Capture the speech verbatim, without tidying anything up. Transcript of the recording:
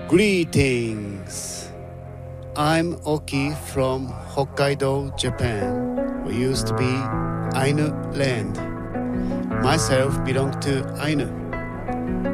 Greetings! I'm Oki from Hokkaido, Japan. We used to be Ainu land. Myself belong to Ainu.